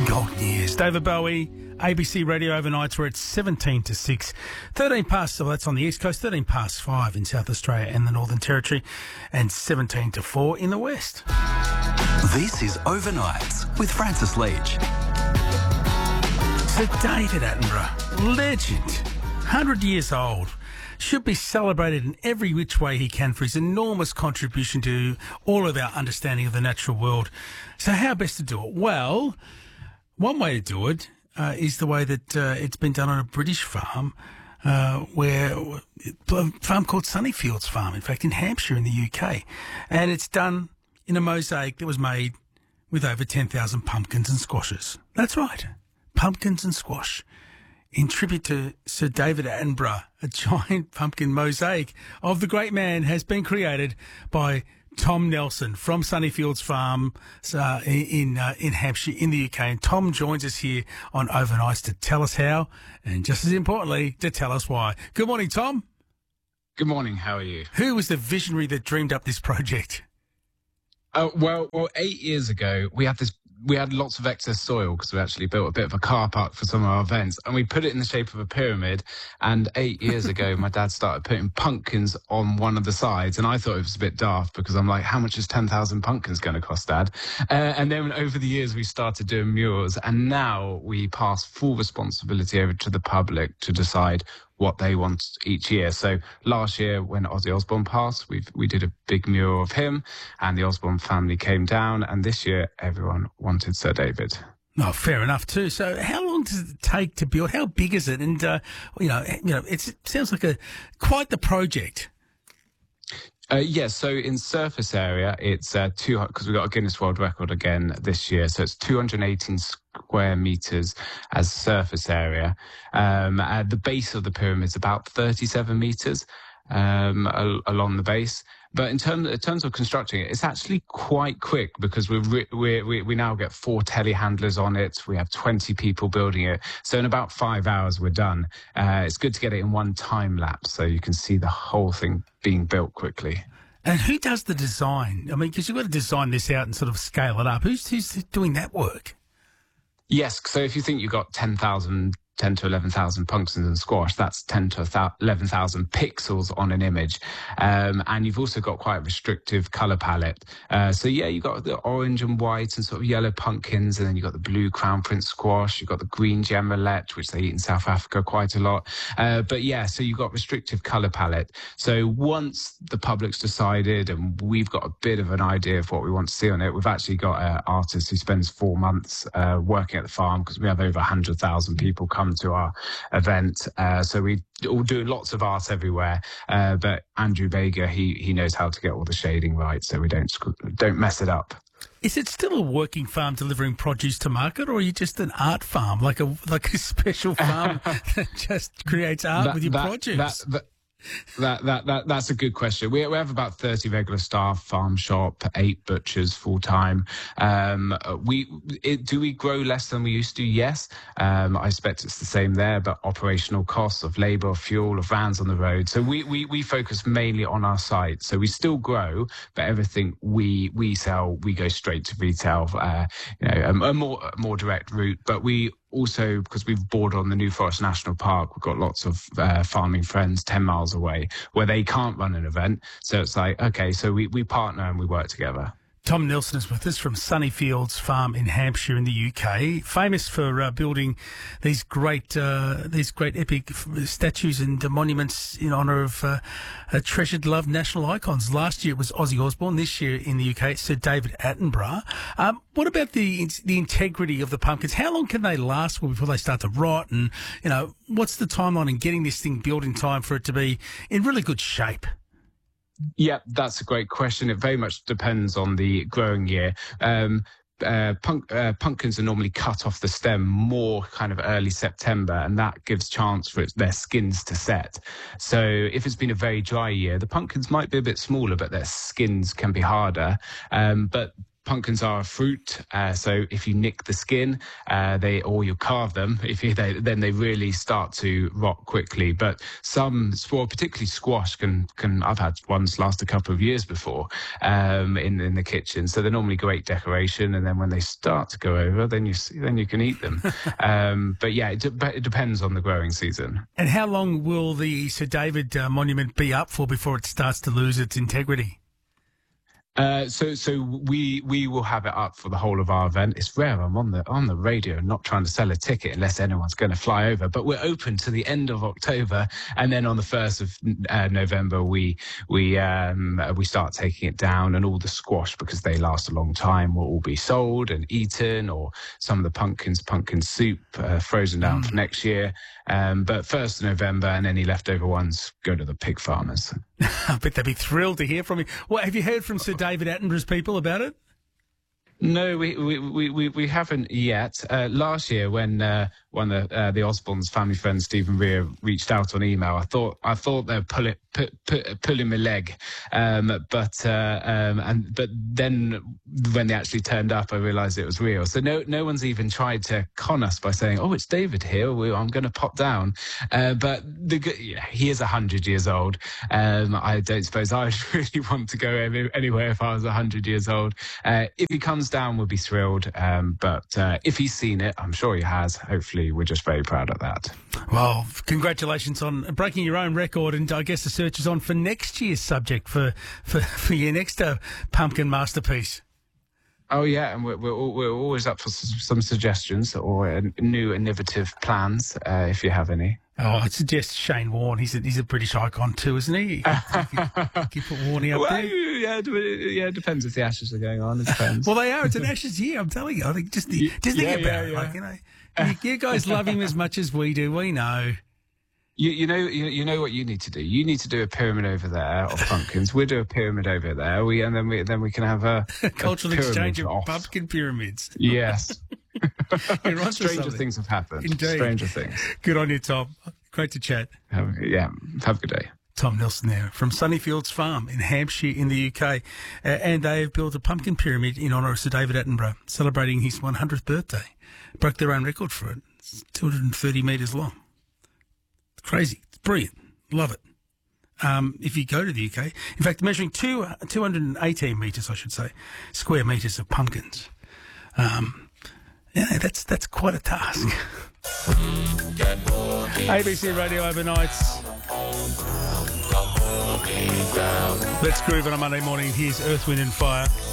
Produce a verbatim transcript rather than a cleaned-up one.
golden years. David Bowie, A B C Radio Overnights. We're at seventeen to six. thirteen past, so that's on the East Coast, thirteen past five in South Australia and the Northern Territory, and seventeen to four in the West. This is Overnights with Francis Leach. Sir David Attenborough, legend, one hundred years old, should be celebrated in every which way he can for his enormous contribution to all of our understanding of the natural world. So how best to do it? Well, one way to do it uh, is the way that uh, it's been done on a British farm, uh, where a farm called Sunnyfields Farm, in fact, in Hampshire in the U K. And it's done in a mosaic that was made with over ten thousand pumpkins and squashes. That's right, pumpkins and squash. In tribute to Sir David Attenborough, a giant pumpkin mosaic of the great man has been created by Tom Nelson from Sunnyfields Farm uh, in uh, in Hampshire in the U K. And Tom joins us here on Overnights to tell us how, and just as importantly, to tell us why. Good morning, Tom. Good morning. How are you? Who was the visionary that dreamed up this project? Uh, well, well, eight years ago, we had this. We had lots of excess soil because we actually built a bit of a car park for some of our events, and we put it in the shape of a pyramid. And eight years ago, my dad started putting pumpkins on one of the sides, and I thought it was a bit daft because I'm like, how much is ten thousand pumpkins going to cost, Dad? Uh, and then over the years, we started doing murals, and now we pass full responsibility over to the public to decide what they want each year. So last year, when Ozzy Osbourne passed, we we did a big mural of him, and the Osbourne family came down. And this year, everyone wanted Sir David. Oh, fair enough too. So, how long does it take to build? How big is it? And uh, you know, you know, it's, it sounds like a quite the project. Uh, yes, yeah, so in surface area, it's uh, two because we got a Guinness World Record again this year. So it's two hundred eighteen square meters as surface area. Um, at the base of the pyramid is about thirty-seven meters um, al- along the base. But in terms in terms of constructing it, it's actually quite quick because we re- we we we now get four telehandlers on it. We have twenty people building it. So in about five hours, we're done. Uh, it's good to get it in one time lapse so you can see the whole thing being built quickly. And who does the design? I mean, because you've got to design this out and sort of scale it up. Who's who's doing that work? Yes. So if you think you've got ten thousand, ten to eleven thousand pumpkins and squash, that's ten to eleven thousand pixels on an image. Um, and you've also got quite a restrictive colour palette. Uh, so, yeah, you've got the orange and white and sort of yellow pumpkins, and then you've got the blue crown prince squash, you've got the green gem roulette, which they eat in South Africa quite a lot. Uh, but, yeah, so you've got restrictive colour palette. So once the public's decided and we've got a bit of an idea of what we want to see on it, we've actually got an artist who spends four months uh, working at the farm because we have over one hundred thousand people come to our event. Uh, so we all do lots of art everywhere. Uh, but Andrew Bager, he he knows how to get all the shading right, so we don't don't mess it up. Is it still a working farm delivering produce to market, or are you just an art farm, like a like a special farm that just creates art that, with your that, produce? That, that, That, that that that's a good question. We we have about thirty regular staff, farm shop, eight butchers full time. Um, we it, do we grow less than we used to? Yes. Um, I expect it's the same there, but operational costs of labour, of fuel, of vans on the road. So we, we, we focus mainly on our site. So we still grow, but everything we we sell, we go straight to retail. Uh, you know, a, a more a more direct route. But we also, because we've bordered on the New Forest National Park, we've got lots of uh, farming friends ten miles away where they can't run an event. So it's like, okay, so we, we partner and we work together. Tom Nelson is with us from Sunnyfields Farm in Hampshire in the U K, famous for uh, building these great uh, these great epic statues and uh, monuments in honour of uh, uh, treasured, loved national icons. Last year it was Ozzy Osbourne. This year in the U K it's Sir David Attenborough. Um, what about the the integrity of the pumpkins? How long can they last before they start to rot? And, you know, what's the timeline in getting this thing built in time for it to be in really good shape? Yeah, that's a great question. It very much depends on the growing year. Um, uh, punk, uh, pumpkins are normally cut off the stem more kind of early September, and that gives chance for it, their skins to set. So if it's been a very dry year, the pumpkins might be a bit smaller, but their skins can be harder. Um, but pumpkins are a fruit, uh, so if you nick the skin, uh, they or you carve them, if you, they, then they really start to rot quickly. But some, well, particularly squash, can can I've had ones last a couple of years before um, in in the kitchen. So they're normally great decoration, and then when they start to go over, then you then you can eat them. um, but yeah, it, de- it depends on the growing season. And how long will the Sir David uh, monument be up for before it starts to lose its integrity? Uh, so, so we we will have it up for the whole of our event. It's rare I'm on the on the radio, not trying to sell a ticket unless anyone's going to fly over. But we're open to the end of October, and then on the first of uh, November, we we um, we start taking it down, and all the squash, because they last a long time, will all be sold and eaten, or some of the pumpkins, pumpkin soup, uh, frozen down mm. for next year. Um, but first of November, and any leftover ones go to the pig farmers. I bet they'd be thrilled to hear from you. Well, have you heard from Sir David Attenborough's people about it? No, we we, we, we haven't yet. Uh, last year, when uh, one of the, uh, the Osborne's family friend Stephen Rea reached out on email, I thought I thought they'd pull it put, put, pulling my leg, um, but uh, um, and but then when they actually turned up, I realised it was real. So no no one's even tried to con us by saying, "Oh, it's David here. We, I'm going to pop down." Uh, but the, yeah, he is a hundred years old. Um, I don't suppose I would really want to go any, anywhere if I was a hundred years old. Uh, if he comes down, we'll be thrilled. Um, but uh, if he's seen it, I'm sure he has. Hopefully, we're just very proud of that. Well, congratulations on breaking your own record, and I guess the search is on for next year's subject for for, for your next uh, pumpkin masterpiece. Oh yeah, and we're we're, we're always up for some suggestions or new innovative plans, uh, if you have any. Oh, I suggest Shane Warne. He's a, he's a British icon too, isn't he? You can put Warney up well, there. Yeah, yeah, it depends if the Ashes are going on. It depends. Well, they are. It's an Ashes year, I'm telling you. I think just, the, just yeah, think about yeah, it. yeah. Like, you know, you, you guys love him as much as we do. We know. You, you know, you, you know what you need to do. You need to do a pyramid over there of pumpkins. We'll do a pyramid over there. We and then we then we can have a, a cultural exchange of off. pumpkin pyramids. Yes. Stranger something. things have happened. Indeed. Stranger things. Good on you, Tom. Great to chat. Have, yeah. Have a good day. Tom Nelson there from Sunnyfields Farm in Hampshire in the U K. Uh, and they have built a pumpkin pyramid in honour of Sir David Attenborough, celebrating his one hundredth birthday. Broke their own record for it. It's two hundred thirty metres long. It's crazy. It's brilliant. Love it. Um, if you go to the U K, in fact, measuring two, two hundred eighteen metres, I should say, square metres of pumpkins. Um, yeah, that's, that's quite a task. A B C Radio Overnights. Let's groove on a Monday morning. Here's Earth, Wind and Fire.